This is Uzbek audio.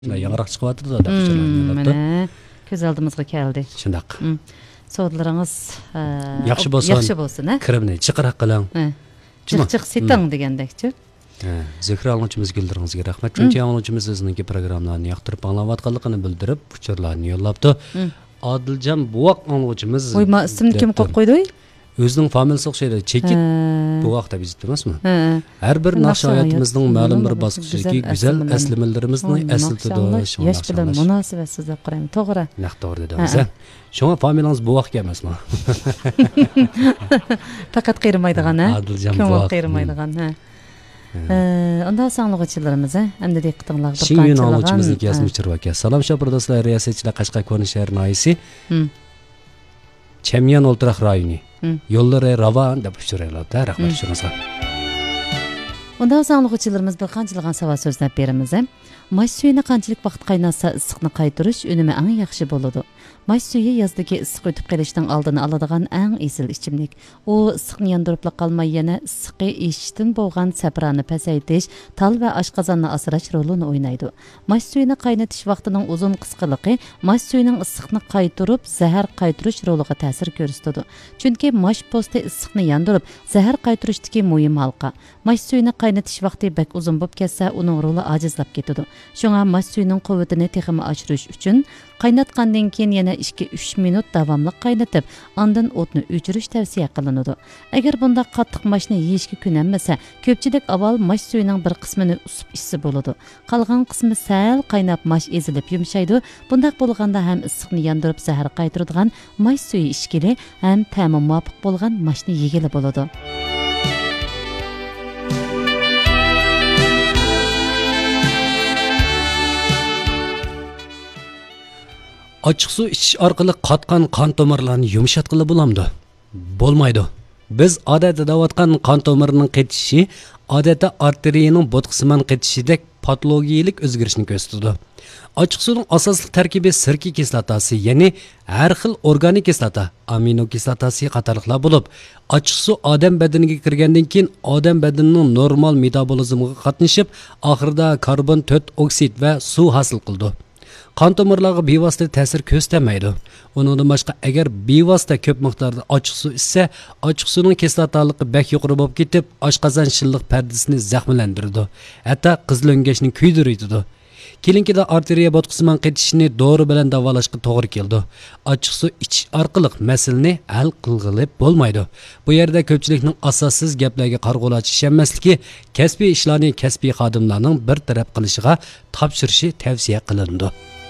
Yangarak çıkıvatır da Mene köz aldığımızga keldi. Şundaq. Soğudlarınız yaxşı bolsun, kirimni chiqiraq qiling. Çık setang degandekçi. Zikri alğıcımız güldürüngizge rahmat. Çünki alğıcımız sizningki programlarni yoqtirib anglayotganligini bildirib, uçurlarni yollabdi. Adiljan Buaq alğıcımız. Oyma ismini kim qo'yib qo'ydi? Özünün familiyasi o'xshaydi. Chekit Buaq deb bizitmasmi? Har bir naqsh hayotimizning ma'lum bir bosqichidagi go'zal aslimalarimizni eslatadi. Yaş bilan munosabatsiz deb qarayman. To'g'ri. Naq to'g'ri dedingiz. Shunga familiyangiz Buaq emasmi? Faqat qiyirmaydigan, ha? Adiljan Buaq. Buaq. Qiyirmaydigan, ha. Onda sağlıqçılarımız, endi diqqətinizlər bir Şin yönalğıcımızın yazmışdır vaka. Salam şapırdaslar riyasetçiler Qashqar Ko'rni şəhər naisi. Çemyan Oltiraq rayoni. Yolları ravan deb uçuraylar da rahmat şunasa. Onda sağlıqçılarımız bir qançılığan savol so'zlab beramiz. Maş suyini qanchalik vaqt qaynatsa issiqni qaytirish unumi eng yaxshi bo'ladi. Maş suyu yazdagi issiq o'tib qolishning oldini oladigan eng esil ichimlik. U issiqni yondirib qolmay yana issiqi eshishdan bo'lgan saprani pasaytish, tal va oshqozonni asrash rolini o'ynaydi. Maş suyini qaynatish vaqtining uzun qisqaligi maş suyining issiqni qaytirib, zahar qaytirish roliga ta'sir ko'rsatadi. Chunki maş posti issiqni yondirib, zahar qaytirishdagi muhim halqa. Maş suyini qaynatish vaqti bak uzun bo'lib ketsa, uning roli ojizlab ketadi. Şoňa maş suyunun quvvatini texmi oshirish uchun qaynatgandan keyin yana 2-3 minut davomli qaynatib, ondan o'tni o'chirish tavsiya qilinadi. Agar bunda qattiq mashni yeyishga ko'nanmasa, ko'pchilik avval mash suyining bir qismini usib ichsa bo'ladi. Qolgan qismi sal qaynab mash ezilib yumshaydi. Bundaq bo'lganda ham issiqni yondirib zahar qaytiradigan mash suyi ichgili, ham ta'mi muvofiq bo'lgan mashni yegili bo'ladi. Açıq su ichish orqali qatqan qon tomirlarni yumshatqili bo'lamdi. Bo'lmaydi. Biz odatda davatgan qon tomirining qetishi odatda arteriyaning bo'tqisiman qetishidek patologiyalik o'zgarishni ko'rsatadi. Açıq suvning asosli tarkibi sirka kislotasi, ya'ni har xil organik kislota, amino kislotasi qatorliqlar bo'lib, açıq su odam badaniga kirgandan keyin odam badanining normal metabolizmiga qatnashib, oxirida karbon 4 oksid va suv hosil qildi. Qon tomirlarga bevosita ta'sir ko'rsatmaydi. Uningdan boshqa agar bevosita ko'p miqdorda ochiq suv ichsa, ochiq suvning kislotaligi bak yuqori bo'lib ketib, oshqozon shilliq pardasini zaxmlantiradi. Hatto qizilingashni kuydiradi. Kelinkida arteriya botqisiman qetishini dori bilan davolashga to'g'ri keldi. Ochiq suv ichish orqali masalani hal qilg'ili bo'lmaydi. Bu yerda ko'pchilikning asossiz gaplarga qarg'ulachish emasligki, kasbiy ishlarni kasbiy xodimlarning bir taraf qilishiga topshirishi tavsiya qilindi.